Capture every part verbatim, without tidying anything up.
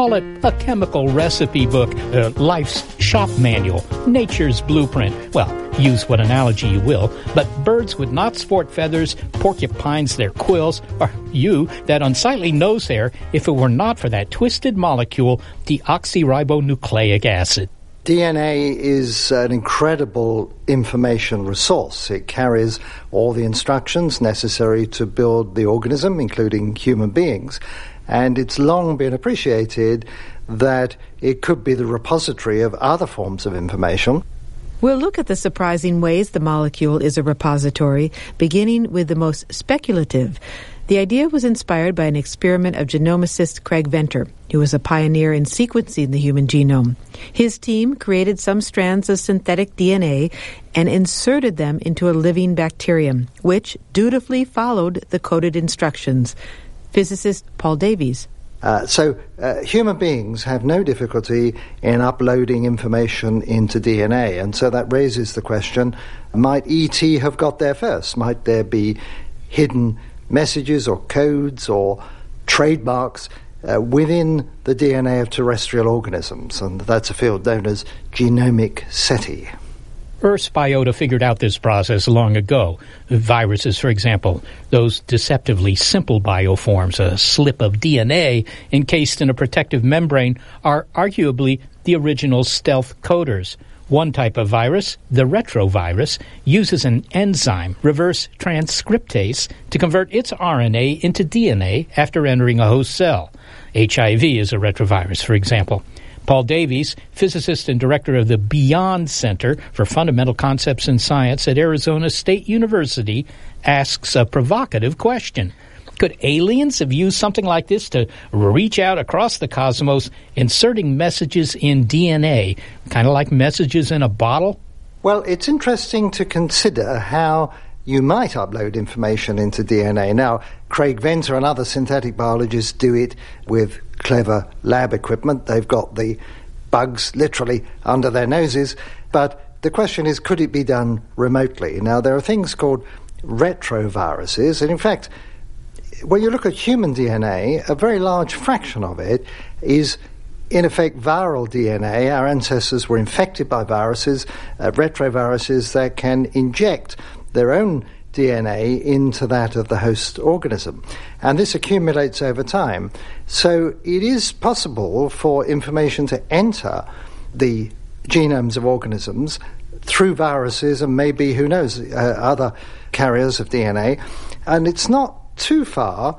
Call it a chemical recipe book, uh, life's shop manual, nature's blueprint. Well, use what analogy you will, but birds would not sport feathers, porcupines their quills, or you that unsightly nose hair if it were not for that twisted molecule, deoxyribonucleic acid. D N A is an incredible information resource. It carries all the instructions necessary to build the organism, including human beings. And it's long been appreciated that it could be the repository of other forms of information. We'll look at the surprising ways the molecule is a repository, beginning with the most speculative. The idea was inspired by an experiment of genomicist Craig Venter, who was a pioneer in sequencing the human genome. His team created some strands of synthetic D N A and inserted them into a living bacterium, which dutifully followed the coded instructions. Physicist Paul Davies. Uh, so uh, human beings have no difficulty in uploading information into D N A, and so that raises the question, might E T have got there first? Might there be hidden messages or codes or trademarks uh, within the D N A of terrestrial organisms? And that's a field known as genomic SETI. Earth's biota figured out this process long ago. Viruses, for example, those deceptively simple bioforms, a slip of D N A encased in a protective membrane, are arguably the original stealth coders. One type of virus, the retrovirus, uses an enzyme, reverse transcriptase, to convert its R N A into D N A after entering a host cell. H I V is a retrovirus, for example. Paul Davies, physicist and director of the Beyond Center for Fundamental Concepts in Science at Arizona State University, asks a provocative question. Could aliens have used something like this to reach out across the cosmos, inserting messages in D N A, kind of like messages in a bottle? Well, it's interesting to consider how you might upload information into D N A. Now, Craig Venter and other synthetic biologists do it with clever lab equipment. They've got the bugs literally under their noses. But the question is, could it be done remotely? Now, there are things called retroviruses, and in fact, when you look at human D N A, a very large fraction of it is, in effect, viral D N A. Our ancestors were infected by viruses, uh, retroviruses that can inject their own D N A into that of the host organism. And this accumulates over time. So it is possible for information to enter the genomes of organisms through viruses and maybe, who knows, uh, other carriers of D N A. And it's not too far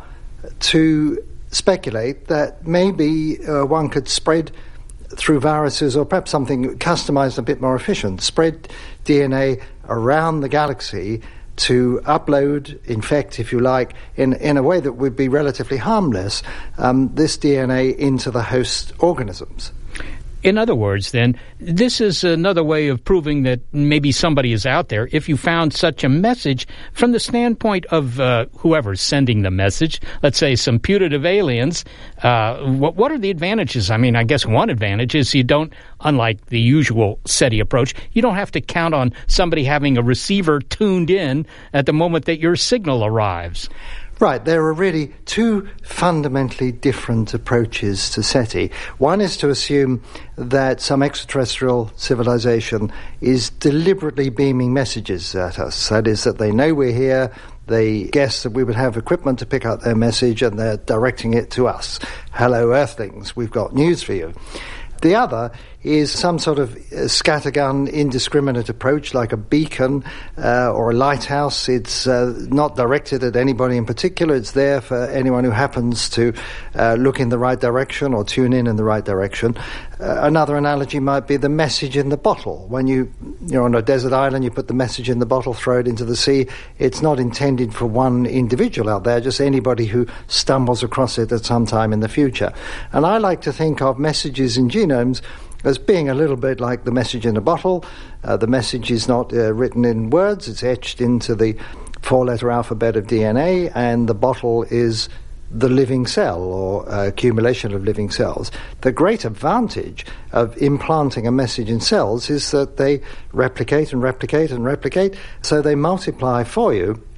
to speculate that maybe uh, one could spread through viruses, or perhaps something customized a bit more efficient, spread D N A around the galaxy to upload, infect, if you like, in, in a way that would be relatively harmless, um, this D N A into the host organisms. In other words, then, this is another way of proving that maybe somebody is out there. If you found such a message from the standpoint of uh, whoever's sending the message, let's say some putative aliens, uh, what, what are the advantages? I mean, I guess one advantage is you don't, unlike the usual SETI approach, you don't have to count on somebody having a receiver tuned in at the moment that your signal arrives. Right, there are really two fundamentally different approaches to SETI. One is to assume that some extraterrestrial civilization is deliberately beaming messages at us. That is, that they know we're here, they guess that we would have equipment to pick up their message, and they're directing it to us. Hello, Earthlings, we've got news for you. The other is some sort of scattergun, indiscriminate approach, like a beacon uh, or a lighthouse. It's uh, not directed at anybody in particular. It's there for anyone who happens to uh, look in the right direction or tune in in the right direction. Uh, another analogy might be the message in the bottle. When you, you're on a desert island, you put the message in the bottle, throw it into the sea. It's not intended for one individual out there, just anybody who stumbles across it at some time in the future. And I like to think of messages in genomes as being a little bit like the message in a bottle. Uh, the message is not uh, written in words, it's etched into the four-letter alphabet of D N A, and the bottle is the living cell, or uh, accumulation of living cells. The great advantage of implanting a message in cells is that they replicate and replicate and replicate, so they multiply for you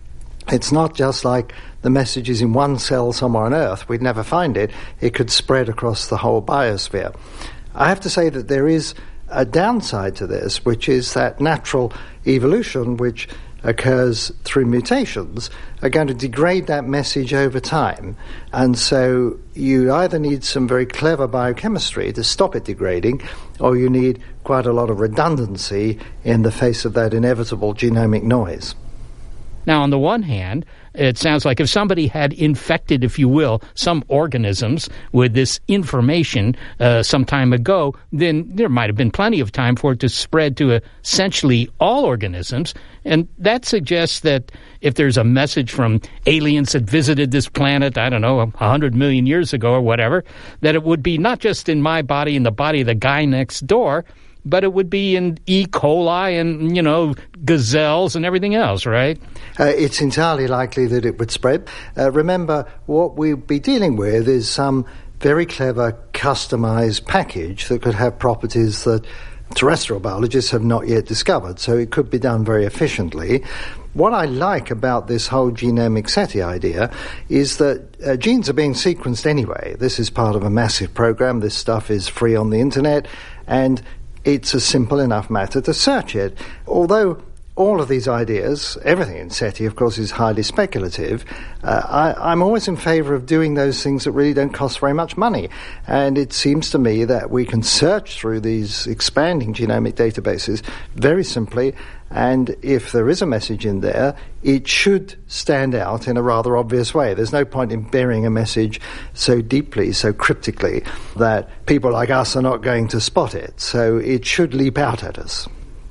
It's not just like the message is in one cell somewhere on Earth. We'd never find it. It could spread across the whole biosphere. I have to say that there is a downside to this, which is that natural evolution, which occurs through mutations, are going to degrade that message over time. And so you either need some very clever biochemistry to stop it degrading, or you need quite a lot of redundancy in the face of that inevitable genomic noise. Now, on the one hand, it sounds like if somebody had infected, if you will, some organisms with this information uh, some time ago, then there might have been plenty of time for it to spread to essentially all organisms. And that suggests that if there's a message from aliens that visited this planet, I don't know, one hundred million years ago or whatever, that it would be not just in my body and the body of the guy next door, but it would be in E. coli and, you know, gazelles and everything else, right? Uh, it's entirely likely that it would spread. Uh, remember, what we'll be dealing with is some very clever, customized package that could have properties that terrestrial biologists have not yet discovered, so it could be done very efficiently. What I like about this whole genomic SETI idea is that uh, genes are being sequenced anyway. This is part of a massive program. This stuff is free on the internet, and it's a simple enough matter to search it. Although all of these ideas, everything in SETI, of course, is highly speculative, uh, I, I'm always in favour of doing those things that really don't cost very much money. And it seems to me that we can search through these expanding genomic databases very simply, and if there is a message in there, it should stand out in a rather obvious way. There's no point in burying a message so deeply, so cryptically, that people like us are not going to spot it. So it should leap out at us.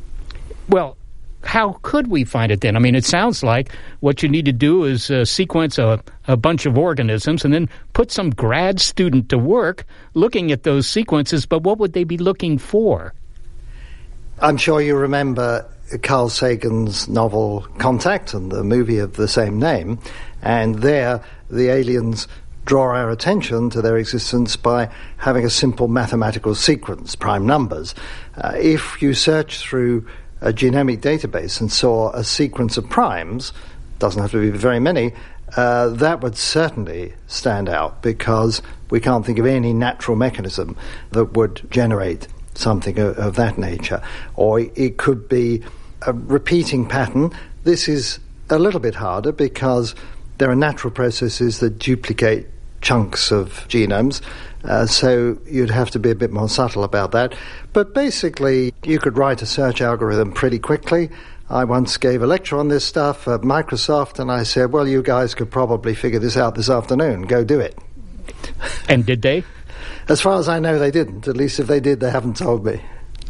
Well, how could we find it then? I mean, it sounds like what you need to do is uh, sequence a, a bunch of organisms and then put some grad student to work looking at those sequences, but what would they be looking for? I'm sure you remember Carl Sagan's novel Contact and the movie of the same name, and there the aliens draw our attention to their existence by having a simple mathematical sequence, prime numbers. Uh, if you search through a genomic database and saw a sequence of primes, doesn't have to be very many, uh, that would certainly stand out, because we can't think of any natural mechanism that would generate something of, of that nature. Or it could be a repeating pattern. This is a little bit harder because there are natural processes that duplicate chunks of genomes, uh, so you'd have to be a bit more subtle about that. But basically, you could write a search algorithm pretty quickly. I once gave a lecture on this stuff at Microsoft, and I said, well, you guys could probably figure this out this afternoon. Go do it. And did they? As far as I know, they didn't. At least if they did, they haven't told me.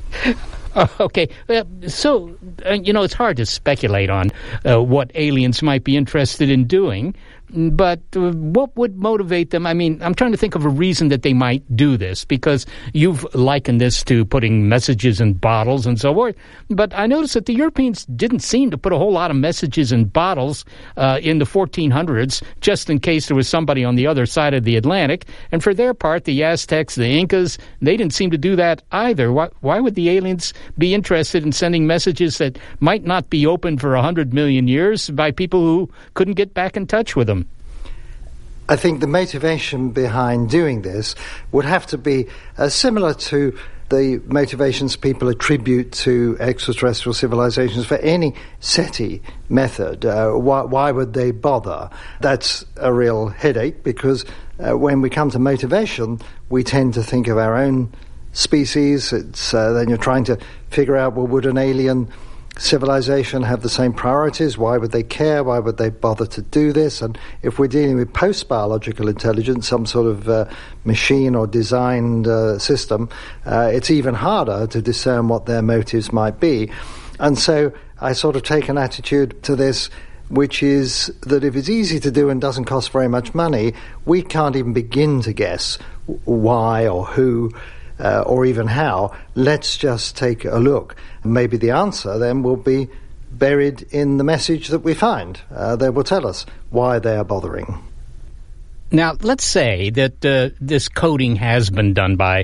Oh, okay. Uh, so, uh, you know, it's hard to speculate on uh, what aliens might be interested in doing, but uh, what would motivate them? I mean, I'm trying to think of a reason that they might do this, because you've likened this to putting messages in bottles and so forth, but I noticed that the Europeans didn't seem to put a whole lot of messages in bottles uh, in the fourteen hundreds, just in case there was somebody on the other side of the Atlantic, and for their part, the Aztecs, the Incas, they didn't seem to do that either. Why, why would the aliens be interested in sending messages that might not be open for one hundred million years by people who couldn't get back in touch with them? I think the motivation behind doing this would have to be uh, similar to the motivations people attribute to extraterrestrial civilizations for any SETI method. Uh, why, why would they bother? That's a real headache, because uh, when we come to motivation, we tend to think of our own species. It's, uh, then you're trying to figure out, well, would an alien civilization have the same priorities? Why would they care? Why would they bother to do this? And if we're dealing with post-biological intelligence, some sort of uh, machine or designed uh, system, uh, it's even harder to discern what their motives might be. And so I sort of take an attitude to this, which is that if it's easy to do and doesn't cost very much money, we can't even begin to guess why or who Uh, or even how. Let's just take a look. Maybe the answer then will be buried in the message that we find. Uh, they will tell us why they are bothering. Now, let's say that uh, this coding has been done by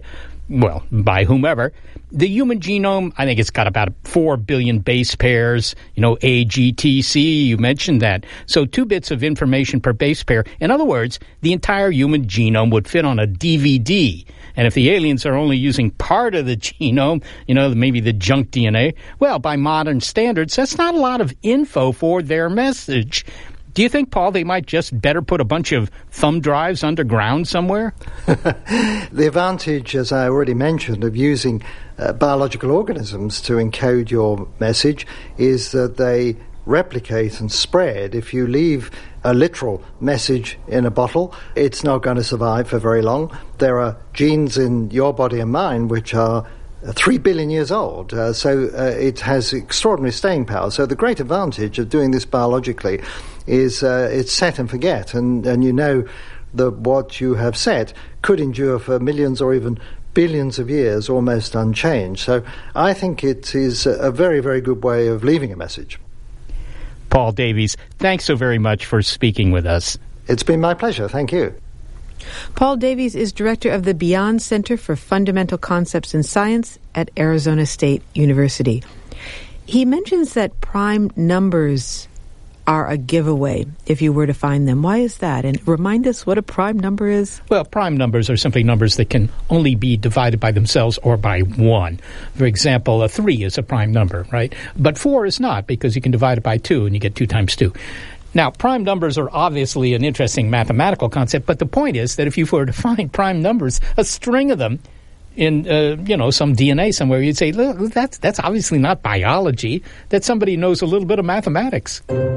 well, by whomever. The human genome, I think it's got about four billion base pairs, you know, A G T C, you mentioned that. So two bits of information per base pair. In other words, the entire human genome would fit on a D V D. And if the aliens are only using part of the genome, you know, maybe the junk D N A, well, by modern standards, that's not a lot of info for their message. Do you think, Paul, they might just better put a bunch of thumb drives underground somewhere? The advantage, as I already mentioned, of using uh, biological organisms to encode your message is that they replicate and spread. If you leave a literal message in a bottle, it's not going to survive for very long. There are genes in your body and mine which are three billion years old, uh, so uh, it has extraordinary staying power. So the great advantage of doing this biologically is uh, it's set and forget, and, and you know that what you have set could endure for millions or even billions of years almost unchanged. So I think it is a very, very good way of leaving a message. Paul Davies, thanks so very much for speaking with us. It's been my pleasure. Thank you. Paul Davies is director of the Beyond Center for Fundamental Concepts in Science at Arizona State University. He mentions that prime numbers are a giveaway if you were to find them. Why is that? And remind us what a prime number is. Well, prime numbers are simply numbers that can only be divided by themselves or by one. For example, a three is a prime number, right? But four is not, because you can divide it by two and you get two times two. Now, prime numbers are obviously an interesting mathematical concept, but the point is that if you were to find prime numbers, a string of them in, uh, you know, some D N A somewhere, you'd say, look, that's, that's obviously not biology. That's somebody who knows a little bit of mathematics.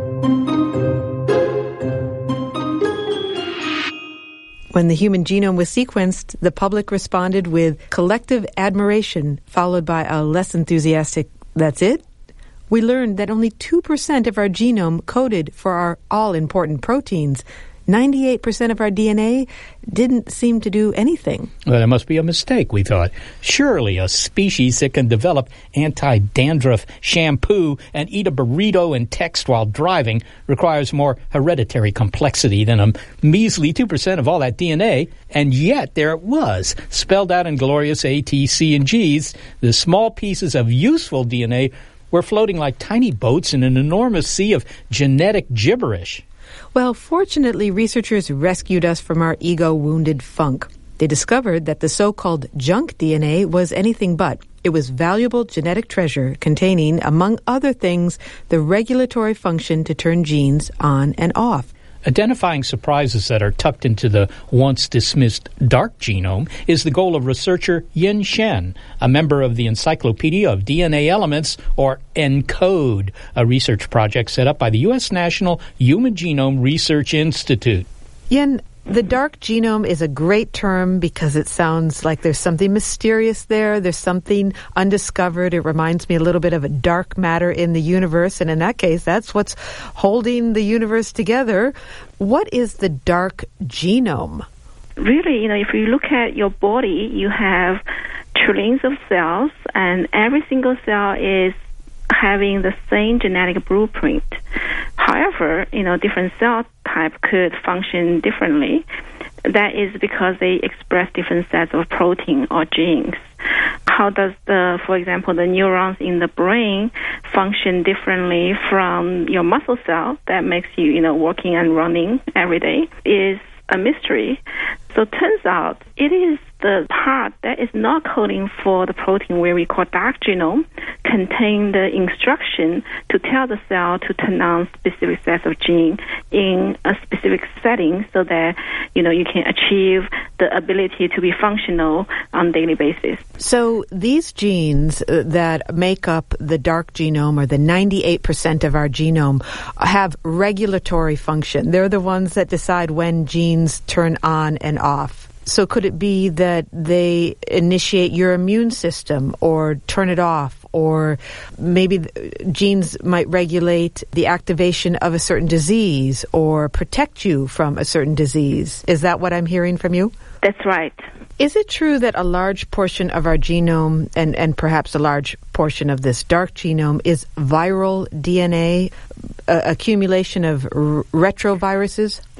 When the human genome was sequenced, the public responded with collective admiration, followed by a less enthusiastic, that's it? We learned that only two percent of our genome coded for our all-important proteins. ninety-eight percent of our D N A didn't seem to do anything. Well, there must be a mistake, we thought. Surely a species that can develop anti-dandruff shampoo and eat a burrito and text while driving requires more hereditary complexity than a measly two percent of all that D N A. And yet there it was, spelled out in glorious A, T, C, and G's. The small pieces of useful D N A were floating like tiny boats in an enormous sea of genetic gibberish. Well, fortunately, researchers rescued us from our ego-wounded funk. They discovered that the so-called junk D N A was anything but. It was valuable genetic treasure containing, among other things, the regulatory function to turn genes on and off. Identifying surprises that are tucked into the once-dismissed dark genome is the goal of researcher Yin Shen, a member of the Encyclopedia of D N A Elements, or ENCODE, a research project set up by the U S National Human Genome Research Institute. Yin, the dark genome is a great term because it sounds like there's something mysterious there. There's something undiscovered. It reminds me a little bit of a dark matter in the universe, and in that case, that's what's holding the universe together. What is the dark genome? Really, you know, if you look at your body, you have trillions of cells, and every single cell is having the same genetic blueprint. However, you know, different cell type could function differently. That is because they express different sets of protein or genes. How does the, for example, the neurons in the brain function differently from your muscle cell that makes you, you know, working and running every day is a mystery. So it turns out it is the part that is not coding for the protein where we call dark genome contain the instruction to tell the cell to turn on specific sets of gene in a specific setting so that, you know, you can achieve the ability to be functional on a daily basis. So these genes uh, that make up the dark genome, or the ninety-eight percent of our genome, have regulatory function. They're the ones that decide when genes turn on and off. So could it be that they initiate your immune system or turn it off, or maybe genes might regulate the activation of a certain disease or protect you from a certain disease? Is that what I'm hearing from you? That's right. Is it true that a large portion of our genome, and, and perhaps a large portion of this dark genome, is viral D N A, uh, accumulation of r- retroviruses? Yes.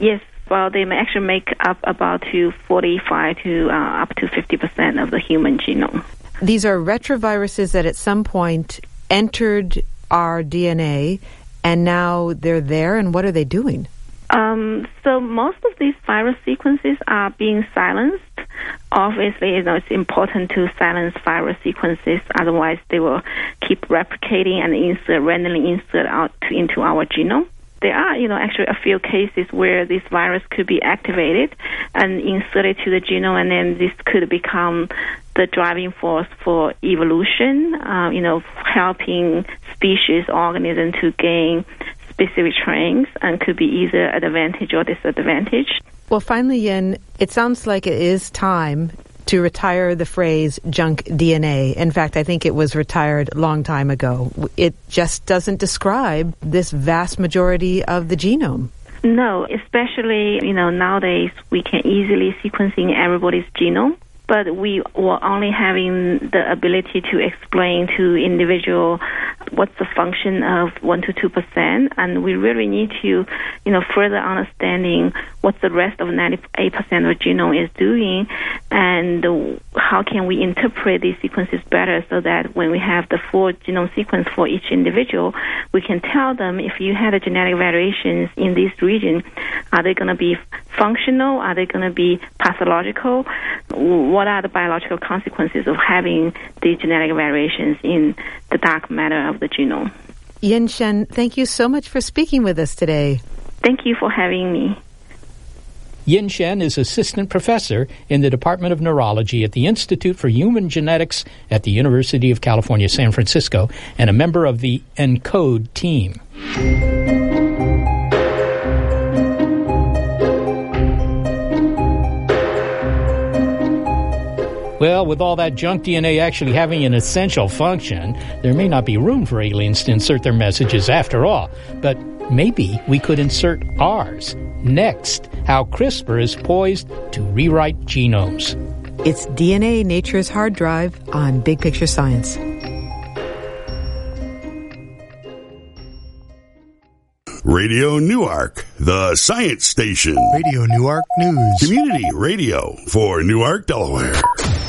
Well, they may actually make up about to forty-five to uh, up to fifty percent of the human genome. These are retroviruses that at some point entered our D N A, and now they're there, and what are they doing? Um, so most of these virus sequences are being silenced. Obviously, you know, it's important to silence virus sequences, otherwise they will keep replicating and insert, randomly insert out to, into our genome. There are, you know, actually a few cases where this virus could be activated and inserted to the genome, and then this could become the driving force for evolution, uh, you know, helping species, organisms to gain specific traits, and could be either advantage or disadvantage. Well, finally, Yin, it sounds like it is time to retire the phrase junk D N A. In fact, I think it was retired a long time ago. It just doesn't describe this vast majority of the genome. No, especially, you know, nowadays we can easily sequencing everybody's genome, but we were only having the ability to explain to individual what's the function of one to two percent, and we really need to, you know, further understanding what the rest of ninety-eight percent of the genome is doing, and how can we interpret these sequences better so that when we have the full genome sequence for each individual, we can tell them if you had a genetic variations in this region, are they going to be functional? Are they going to be pathological? What are the biological consequences of having these genetic variations in the dark matter of the genome? Yin Shen, thank you so much for speaking with us today. Thank you for having me. Yin Shen is assistant professor in the Department of Neurology at the Institute for Human Genetics at the University of California, San Francisco, and a member of the ENCODE team. Well, with all that junk D N A actually having an essential function, there may not be room for aliens to insert their messages after all. But maybe we could insert ours. Next, how CRISPR is poised to rewrite genomes. It's D N A Nature's Hard Drive on Big Picture Science. Radio Newark, the science station. Radio Newark News. Community radio for Newark, Delaware.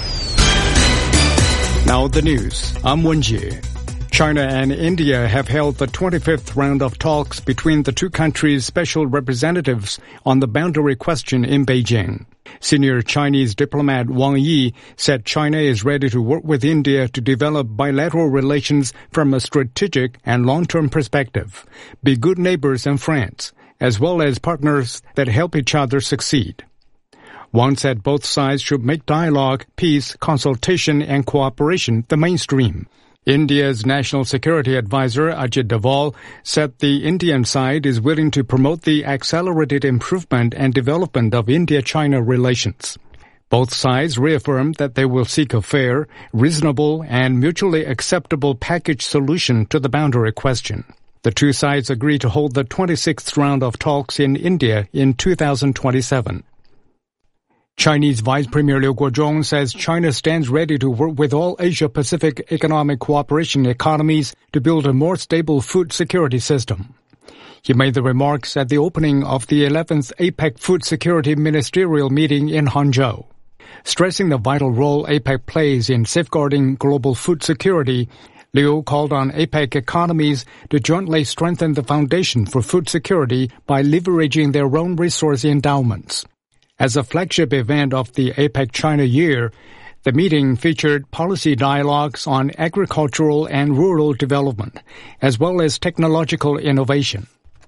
Now the news. I'm Wenjie. China and India have held the twenty-fifth round of talks between the two countries' special representatives on the boundary question in Beijing. Senior Chinese diplomat Wang Yi said China is ready to work with India to develop bilateral relations from a strategic and long-term perspective, be good neighbors and friends, as well as partners that help each other succeed. Wang said both sides should make dialogue, peace, consultation, and cooperation the mainstream. India's National Security Advisor Ajit Doval said the Indian side is willing to promote the accelerated improvement and development of India-China relations. Both sides reaffirmed that they will seek a fair, reasonable, and mutually acceptable package solution to the boundary question. The two sides agreed to hold the twenty-sixth round of talks in India in two thousand twenty-seven. Chinese Vice Premier Liu Guozhong says China stands ready to work with all Asia-Pacific Economic Cooperation economies to build a more stable food security system. He made the remarks at the opening of the eleventh APEC Food Security Ministerial meeting in Hangzhou. Stressing the vital role APEC plays in safeguarding global food security, Liu called on APEC economies to jointly strengthen the foundation for food security by leveraging their own resource endowments. As a flagship event of the APEC China Year, the meeting featured policy dialogues on agricultural and rural development, as well as technological innovation.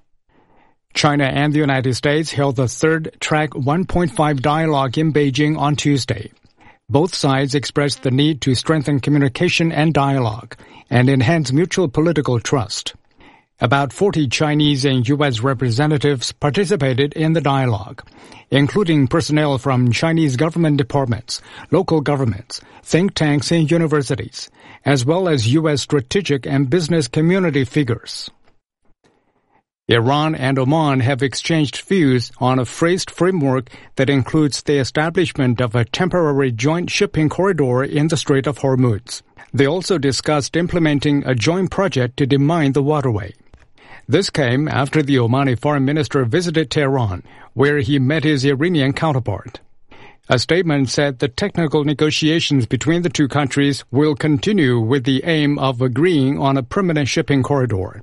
China and the United States held the third Track one point five dialogue in Beijing on Tuesday. Both sides expressed the need to strengthen communication and dialogue and enhance mutual political trust. About forty Chinese and U S representatives participated in the dialogue, including personnel from Chinese government departments, local governments, think tanks and universities, as well as U S strategic and business community figures. Iran and Oman have exchanged views on a phrased framework that includes the establishment of a temporary joint shipping corridor in the Strait of Hormuz. They also discussed implementing a joint project to demine the waterway. This came after the Omani foreign minister visited Tehran, where he met his Iranian counterpart. A statement said the technical negotiations between the two countries will continue with the aim of agreeing on a permanent shipping corridor.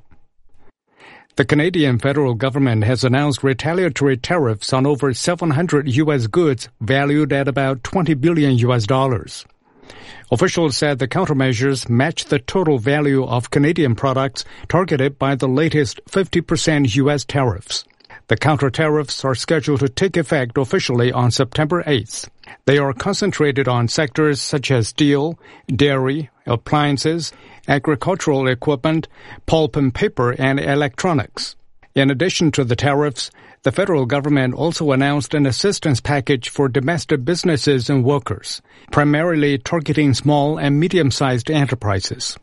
The Canadian federal government has announced retaliatory tariffs on over seven hundred U S goods valued at about twenty billion U S dollars. Officials said the countermeasures match the total value of Canadian products targeted by the latest fifty percent U S tariffs. The counter-tariffs are scheduled to take effect officially on September eighth. They are concentrated on sectors such as steel, dairy, appliances, agricultural equipment, pulp and paper, and electronics. In addition to the tariffs, the federal government also announced an assistance package for domestic businesses and workers, primarily targeting small and medium-sized enterprises.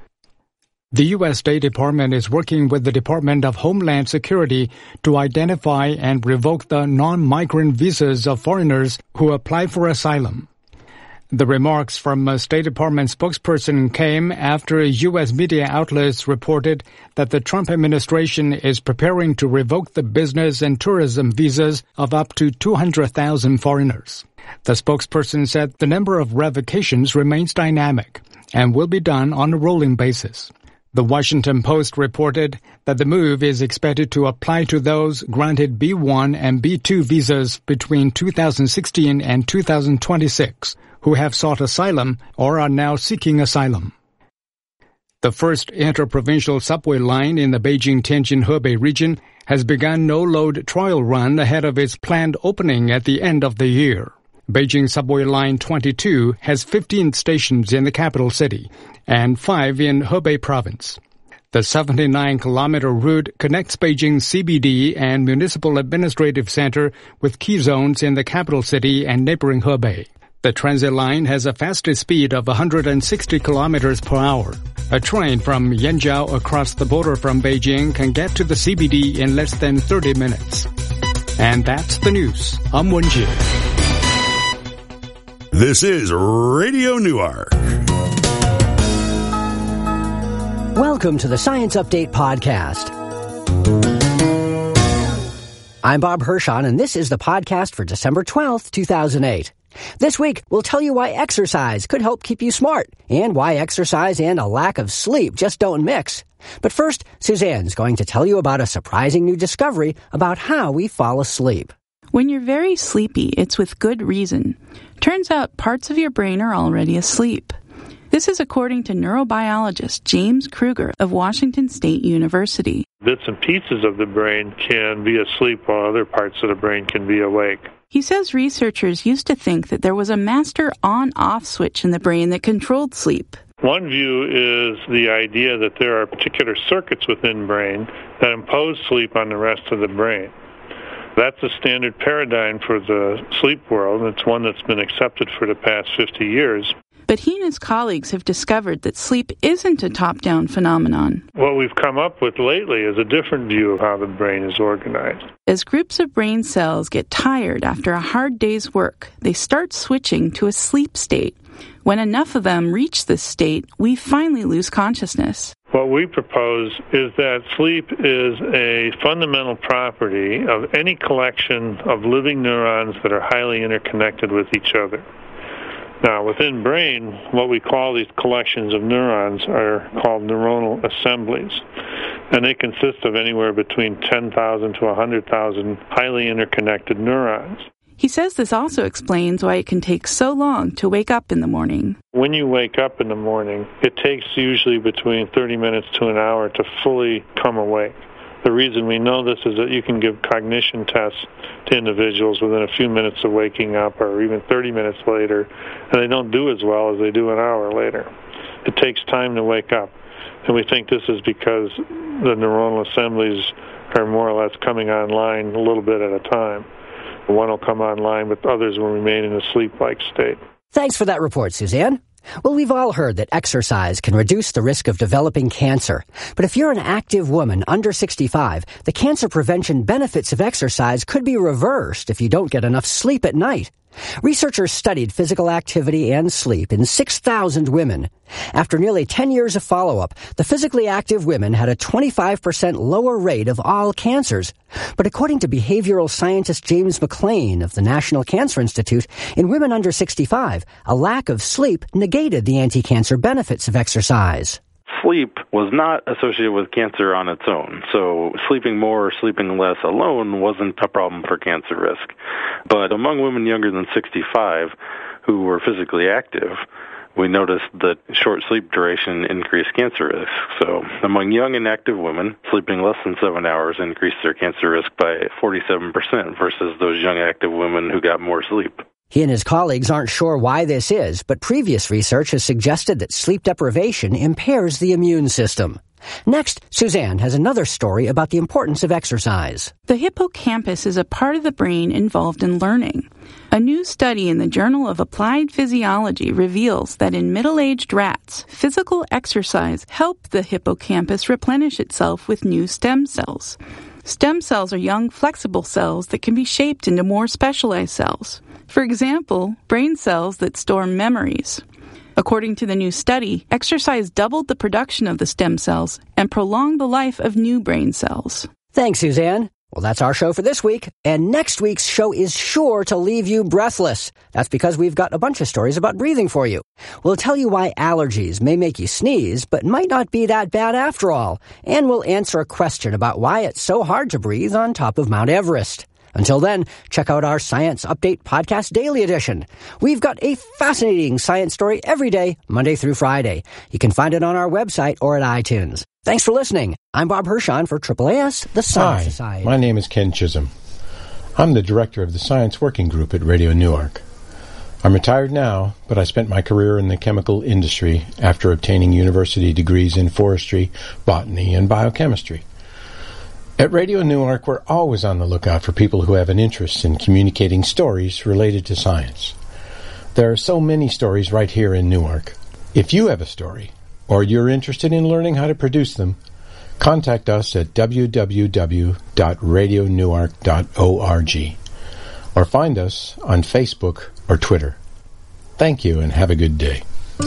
The U S State Department is working with the Department of Homeland Security to identify and revoke the non-migrant visas of foreigners who apply for asylum. The remarks from a State Department spokesperson came after U S media outlets reported that the Trump administration is preparing to revoke the business and tourism visas of up to two hundred thousand foreigners. The spokesperson said the number of revocations remains dynamic and will be done on a rolling basis. The Washington Post reported that the move is expected to apply to those granted B one and B two visas between two thousand sixteen and two thousand twenty-six who have sought asylum or are now seeking asylum. The first interprovincial subway line in the Beijing-Tianjin-Hebei region has begun no-load trial run ahead of its planned opening at the end of the year. Beijing Subway Line twenty-two has fifteen stations in the capital city and five in Hebei province. The seventy-nine kilometer route connects Beijing C B D and Municipal Administrative Center with key zones in the capital city and neighboring Hebei. The transit line has a fastest speed of one hundred sixty kilometers per hour. A train from Yanjiao across the border from Beijing can get to the C B D in less than thirty minutes. And that's the news. I'm Wenjie. This is Radio Newark. Welcome to the Science Update Podcast. I'm Bob Hirschon, and this is the podcast for December twelfth, two thousand eight. This week, we'll tell you why exercise could help keep you smart, and why exercise and a lack of sleep just don't mix. But first, Suzanne's going to tell you about a surprising new discovery about how we fall asleep. When you're very sleepy, it's with good reason. Turns out parts of your brain are already asleep. This is according to neurobiologist James Kruger of Washington State University. Bits and pieces of the brain can be asleep while other parts of the brain can be awake. He says researchers used to think that there was a master on-off switch in the brain that controlled sleep. One view is the idea that there are particular circuits within the brain that impose sleep on the rest of the brain. That's a standard paradigm for the sleep world, and it's one that's been accepted for the past fifty years. But he and his colleagues have discovered that sleep isn't a top-down phenomenon. What we've come up with lately is a different view of how the brain is organized. As groups of brain cells get tired after a hard day's work, they start switching to a sleep state. When enough of them reach this state, we finally lose consciousness. What we propose is that sleep is a fundamental property of any collection of living neurons that are highly interconnected with each other. Now, within brain, what we call these collections of neurons are called neuronal assemblies, and they consist of anywhere between ten thousand to one hundred thousand highly interconnected neurons. He says this also explains why it can take so long to wake up in the morning. When you wake up in the morning, it takes usually between thirty minutes to an hour to fully come awake. The reason we know this is that you can give cognition tests to individuals within a few minutes of waking up or even thirty minutes later, and they don't do as well as they do an hour later. It takes time to wake up, and we think this is because the neuronal assemblies are more or less coming online a little bit at a time. One will come online, but others will remain in a sleep-like state. Thanks for that report, Suzanne. Well, we've all heard that exercise can reduce the risk of developing cancer. But if you're an active woman under sixty-five, the cancer prevention benefits of exercise could be reversed if you don't get enough sleep at night. Researchers studied physical activity and sleep in six thousand women. After nearly ten years of follow-up, the physically active women had a twenty-five percent lower rate of all cancers. But according to behavioral scientist James McLean of the National Cancer Institute, in women under sixty-five, a lack of sleep negated the anti-cancer benefits of exercise. Sleep was not associated with cancer on its own. So sleeping more or sleeping less alone wasn't a problem for cancer risk. But among women younger than sixty-five who were physically active, we noticed that short sleep duration increased cancer risk. So among young and active women, sleeping less than seven hours increased their cancer risk by forty-seven percent versus those young active women who got more sleep. He and his colleagues aren't sure why this is, but previous research has suggested that sleep deprivation impairs the immune system. Next, Suzanne has another story about the importance of exercise. The hippocampus is a part of the brain involved in learning. A new study in the Journal of Applied Physiology reveals that in middle-aged rats, physical exercise helped the hippocampus replenish itself with new stem cells. Stem cells are young, flexible cells that can be shaped into more specialized cells. For example, brain cells that store memories. According to the new study, exercise doubled the production of the stem cells and prolonged the life of new brain cells. Thanks, Suzanne. Well, that's our show for this week, and next week's show is sure to leave you breathless. That's because we've got a bunch of stories about breathing for you. We'll tell you why allergies may make you sneeze, but might not be that bad after all, and we'll answer a question about why it's so hard to breathe on top of Mount Everest. Until then, check out our Science Update Podcast Daily Edition. We've got a fascinating science story every day, Monday through Friday. You can find it on our website or at iTunes. Thanks for listening. I'm Bob Hirschon for Triple A S, the Science Hi, Society. My name is Ken Chisholm. I'm the director of the Science Working Group at Radio Newark. I'm retired now, but I spent my career in the chemical industry after obtaining university degrees in forestry, botany, and biochemistry. At Radio Newark, we're always on the lookout for people who have an interest in communicating stories related to science. There are so many stories right here in Newark. If you have a story, or you're interested in learning how to produce them, contact us at w w w dot radio newark dot org or find us on Facebook or Twitter. Thank you and have a good day.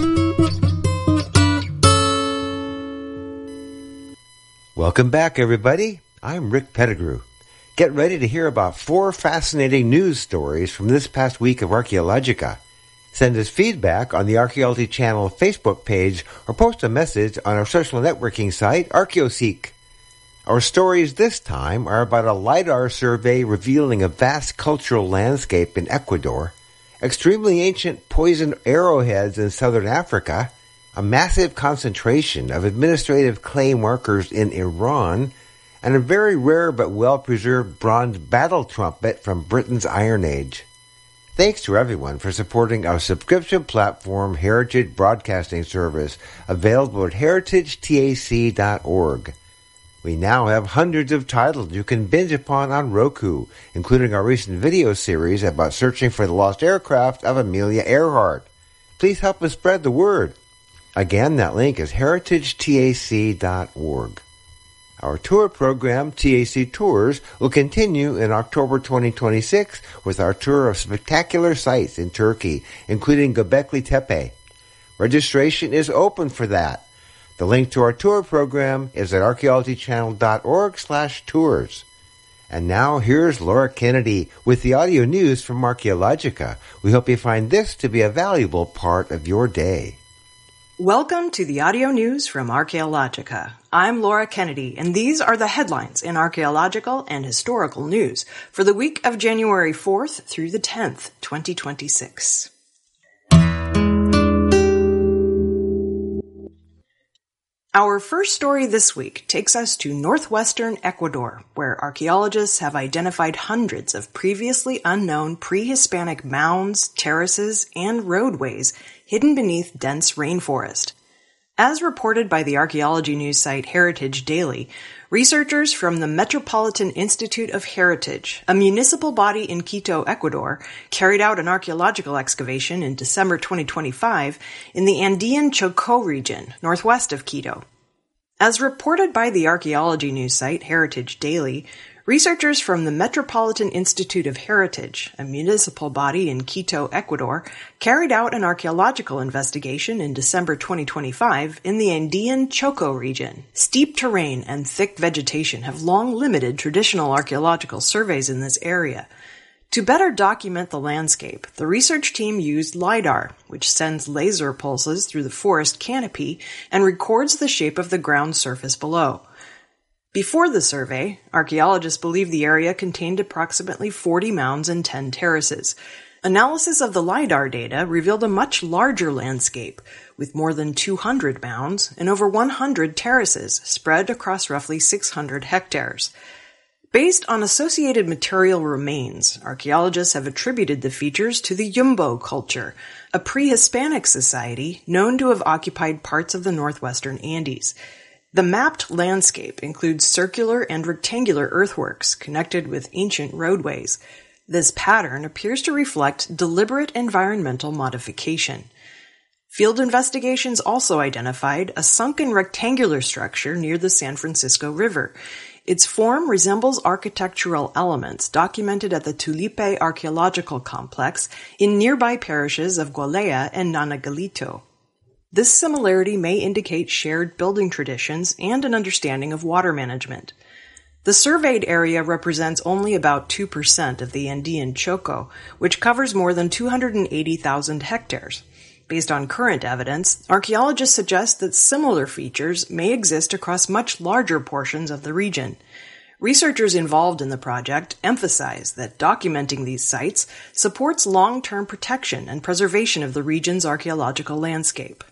Welcome back, everybody. I'm Rick Pettigrew. Get ready to hear about four fascinating news stories from this past week of Archaeologica. Send us feedback on the Archaeology Channel Facebook page or post a message on our social networking site, ArchaeoSeek. Our stories this time are about a LiDAR survey revealing a vast cultural landscape in Ecuador, extremely ancient poisoned arrowheads in southern Africa, a massive concentration of administrative clay markers in Iran, and a very rare but well-preserved bronze battle trumpet from Britain's Iron Age. Thanks to everyone for supporting our subscription platform Heritage Broadcasting Service, available at heritage tac dot org. We now have hundreds of titles you can binge upon on Roku, including our recent video series about searching for the lost aircraft of Amelia Earhart. Please help us spread the word. Again, that link is heritage tac dot org. Our tour program, T A C Tours, will continue in October twenty twenty-six with our tour of spectacular sites in Turkey, including Göbekli Tepe. Registration is open for that. The link to our tour program is at archaeology channel dot org slash tours. And now here's Laura Kennedy with the audio news from Archaeologica. We hope you find this to be a valuable part of your day. Welcome to the audio news from Archaeologica. I'm Laura Kennedy, and these are the headlines in archaeological and historical news for the week of January fourth through the tenth, twenty twenty-six. Our first story this week takes us to northwestern Ecuador, where archaeologists have identified hundreds of previously unknown pre-Hispanic mounds, terraces, and roadways hidden beneath dense rainforest. As reported by the archaeology news site Heritage Daily, researchers from the Metropolitan Institute of Heritage, a municipal body in Quito, Ecuador, carried out an archaeological excavation in December twenty twenty-five in the Andean Chocó region, northwest of Quito. As reported by the archaeology news site Heritage Daily, Researchers from the Metropolitan Institute of Heritage, a municipal body in Quito, Ecuador, carried out an archaeological investigation in December twenty twenty-five in the Andean Choco region. Steep terrain and thick vegetation have long limited traditional archaeological surveys in this area. To better document the landscape, the research team used LiDAR, which sends laser pulses through the forest canopy and records the shape of the ground surface below. Before the survey, archaeologists believed the area contained approximately forty mounds and ten terraces. Analysis of the LiDAR data revealed a much larger landscape, with more than two hundred mounds and over one hundred terraces spread across roughly six hundred hectares. Based on associated material remains, archaeologists have attributed the features to the Yumbo culture, a pre-Hispanic society known to have occupied parts of the northwestern Andes. The mapped landscape includes circular and rectangular earthworks connected with ancient roadways. This pattern appears to reflect deliberate environmental modification. Field investigations also identified a sunken rectangular structure near the San Francisco River. Its form resembles architectural elements documented at the Tulipe Archaeological Complex in nearby parishes of Gualea and Nanagalito. This similarity may indicate shared building traditions and an understanding of water management. The surveyed area represents only about two percent of the Andean Choco, which covers more than two hundred eighty thousand hectares. Based on current evidence, archaeologists suggest that similar features may exist across much larger portions of the region. Researchers involved in the project emphasize that documenting these sites supports long-term protection and preservation of the region's archaeological landscape.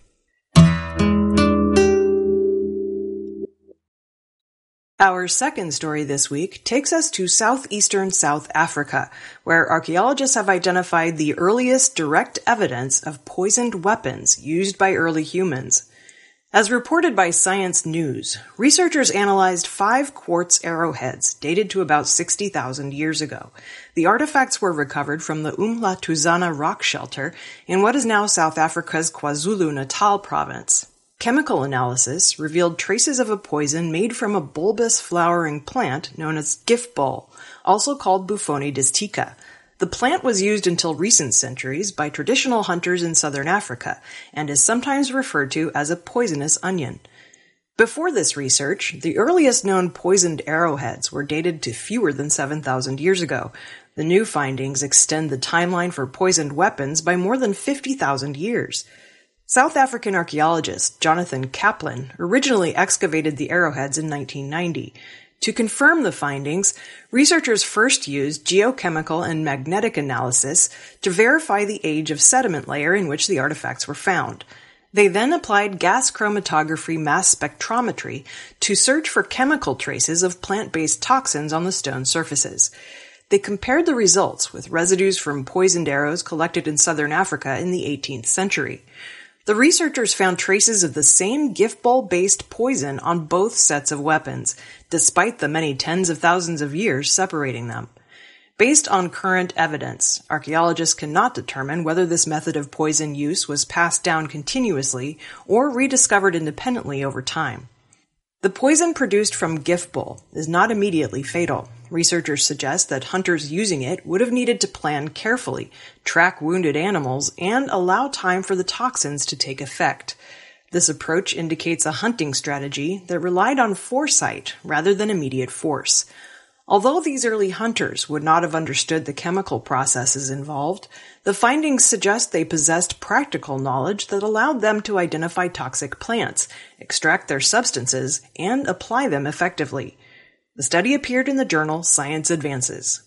Our second story this week takes us to southeastern South Africa, where archaeologists have identified the earliest direct evidence of poisoned weapons used by early humans. As reported by Science News, researchers analyzed five quartz arrowheads dated to about sixty thousand years ago. The artifacts were recovered from the Umlatuzana rock shelter in what is now South Africa's KwaZulu-Natal province. Chemical analysis revealed traces of a poison made from a bulbous flowering plant known as giftbol, also called Bufonidisticha. The plant was used until recent centuries by traditional hunters in southern Africa and is sometimes referred to as a poisonous onion. Before this research, the earliest known poisoned arrowheads were dated to fewer than seven thousand years ago. The new findings extend the timeline for poisoned weapons by more than fifty thousand years. South African archaeologist Jonathan Kaplan originally excavated the arrowheads in nineteen ninety. To confirm the findings, researchers first used geochemical and magnetic analysis to verify the age of sediment layer in which the artifacts were found. They then applied gas chromatography mass spectrometry to search for chemical traces of plant-based toxins on the stone surfaces. They compared the results with residues from poisoned arrows collected in southern Africa in the eighteenth century. The researchers found traces of the same giftbol-based poison on both sets of weapons, despite the many tens of thousands of years separating them. Based on current evidence, archaeologists cannot determine whether this method of poison use was passed down continuously or rediscovered independently over time. The poison produced from giftbol is not immediately fatal. Researchers suggest that hunters using it would have needed to plan carefully, track wounded animals, and allow time for the toxins to take effect. This approach indicates a hunting strategy that relied on foresight rather than immediate force. Although these early hunters would not have understood the chemical processes involved, the findings suggest they possessed practical knowledge that allowed them to identify toxic plants, extract their substances, and apply them effectively. The study appeared in the journal Science Advances.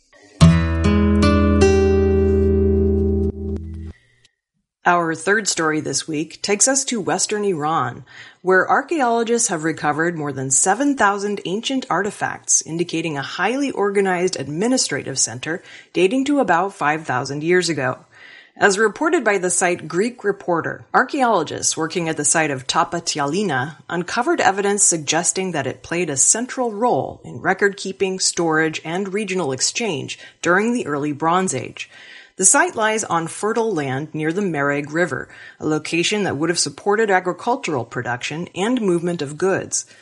Our third story this week takes us to western Iran, where archaeologists have recovered more than seven thousand ancient artifacts, indicating a highly organized administrative center dating to about five thousand years ago. As reported by the site Greek Reporter, archaeologists working at the site of Tapa Tialina uncovered evidence suggesting that it played a central role in record-keeping, storage, and regional exchange during the early Bronze Age. The site lies on fertile land near the Mereg River, a location that would have supported agricultural production and movement of goods.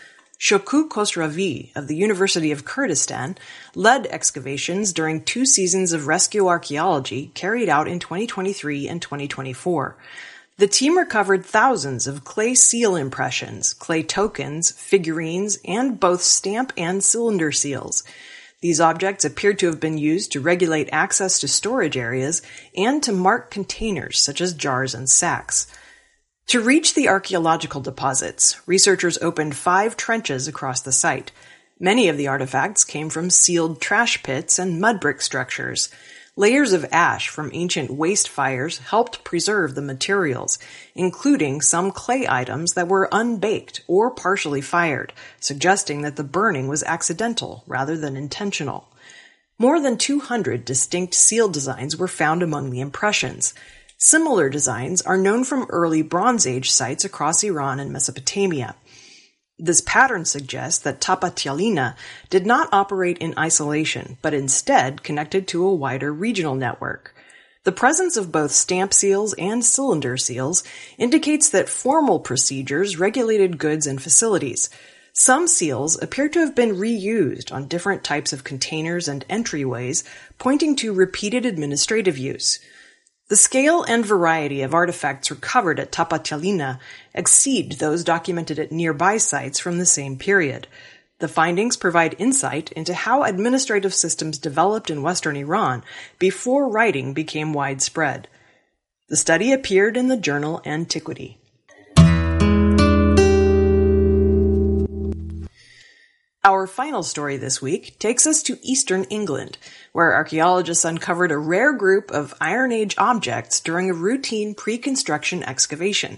Shokku Khosravi of the University of Kurdistan led excavations during two seasons of rescue archaeology carried out in twenty twenty-three and twenty twenty-four. The team recovered thousands of clay seal impressions, clay tokens, figurines, and both stamp and cylinder seals. These objects appeared to have been used to regulate access to storage areas and to mark containers such as jars and sacks. To reach the archaeological deposits, researchers opened five trenches across the site. Many of the artifacts came from sealed trash pits and mud brick structures. Layers of ash from ancient waste fires helped preserve the materials, including some clay items that were unbaked or partially fired, suggesting that the burning was accidental rather than intentional. More than two hundred distinct seal designs were found among the impressions. Similar designs are known from early Bronze Age sites across Iran and Mesopotamia. This pattern suggests that Tapa-Tialina did not operate in isolation, but instead connected to a wider regional network. The presence of both stamp seals and cylinder seals indicates that formal procedures regulated goods and facilities. Some seals appear to have been reused on different types of containers and entryways, pointing to repeated administrative use. The scale and variety of artifacts recovered at Tapa-Tialina exceed those documented at nearby sites from the same period. The findings provide insight into how administrative systems developed in western Iran before writing became widespread. The study appeared in the journal Antiquity. Our final story this week takes us to eastern England, where archaeologists uncovered a rare group of Iron Age objects during a routine pre-construction excavation.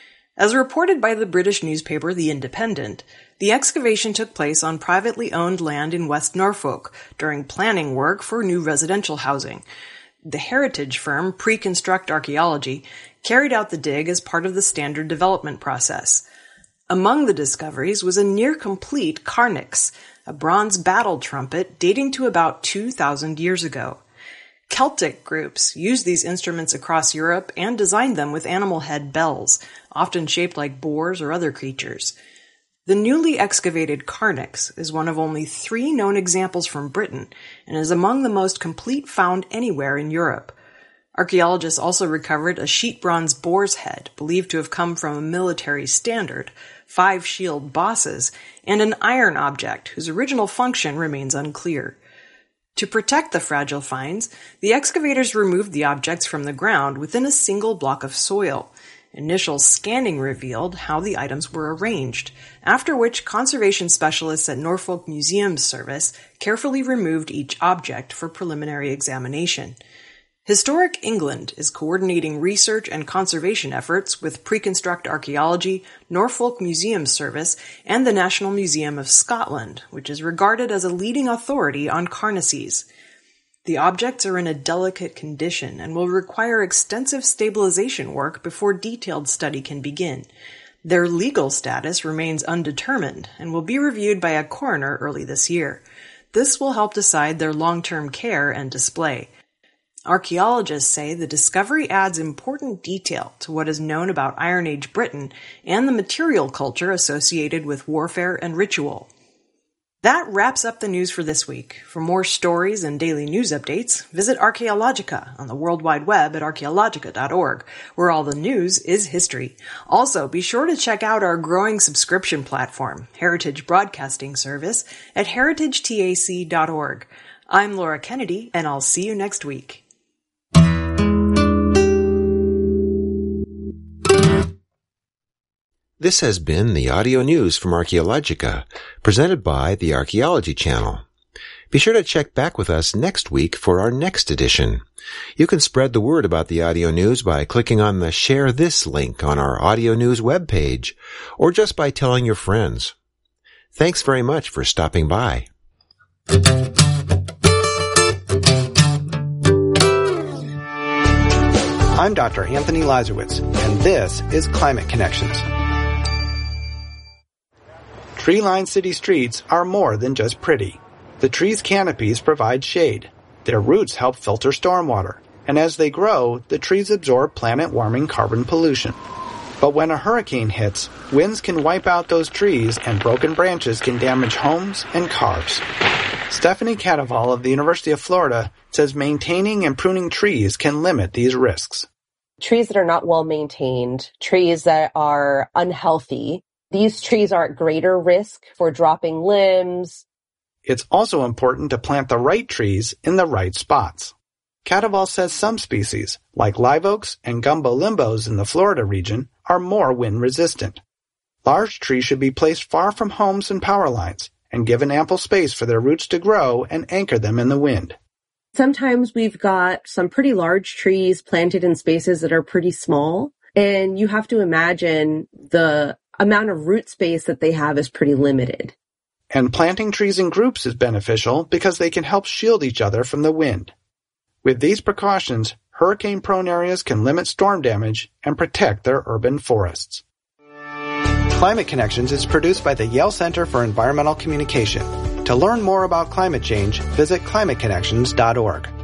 As reported by the British newspaper The Independent, the excavation took place on privately owned land in West Norfolk during planning work for new residential housing. The heritage firm Pre-Construct Archaeology carried out the dig as part of the standard development process. Among the discoveries was a near-complete carnyx, a bronze battle trumpet dating to about two thousand years ago. Celtic groups used these instruments across Europe and designed them with animal head bells, often shaped like boars or other creatures. The newly excavated carnyx is one of only three known examples from Britain and is among the most complete found anywhere in Europe. Archaeologists also recovered a sheet bronze boar's head, believed to have come from a military standard, five shield bosses, and an iron object whose original function remains unclear. To protect the fragile finds, the excavators removed the objects from the ground within a single block of soil. Initial scanning revealed how the items were arranged, after which conservation specialists at Norfolk Museums Service carefully removed each object for preliminary examination. Historic England is coordinating research and conservation efforts with Pre-Construct Archaeology, Norfolk Museums Service, and the National Museum of Scotland, which is regarded as a leading authority on carnices. The objects are in a delicate condition and will require extensive stabilization work before detailed study can begin. Their legal status remains undetermined and will be reviewed by a coroner early this year. This will help decide their long-term care and display. Archaeologists say the discovery adds important detail to what is known about Iron Age Britain and the material culture associated with warfare and ritual. That wraps up the news for this week. For more stories and daily news updates, visit Archaeologica on the World Wide Web at archaeologica dot org, where all the news is history. Also, be sure to check out our growing subscription platform, Heritage Broadcasting Service, at heritage tac dot org. I'm Laura Kennedy, and I'll see you next week. This has been the audio news from Archaeologica, presented by the Archaeology Channel. Be sure to check back with us next week for our next edition. You can spread the word about the audio news by clicking on the Share This link on our audio news webpage, or just by telling your friends. Thanks very much for stopping by. I'm Doctor Anthony Lazarowitz, and this is Climate Connections. Tree-lined city streets are more than just pretty. The trees' canopies provide shade. Their roots help filter stormwater, and as they grow, the trees absorb planet-warming carbon pollution. But when a hurricane hits, winds can wipe out those trees and broken branches can damage homes and cars. Stephanie Cadaval of the University of Florida says maintaining and pruning trees can limit these risks. Trees that are not well maintained, trees that are unhealthy, these trees are at greater risk for dropping limbs. It's also important to plant the right trees in the right spots. Cadaval says some species, like live oaks and gumbo limbos in the Florida region, are more wind resistant. Large trees should be placed far from homes and power lines and given ample space for their roots to grow and anchor them in the wind. Sometimes we've got some pretty large trees planted in spaces that are pretty small, and you have to imagine the amount of root space that they have is pretty limited. And planting trees in groups is beneficial because they can help shield each other from the wind. With these precautions, hurricane-prone areas can limit storm damage and protect their urban forests. Climate Connections is produced by the Yale Center for Environmental Communication. To learn more about climate change, visit climate connections dot org.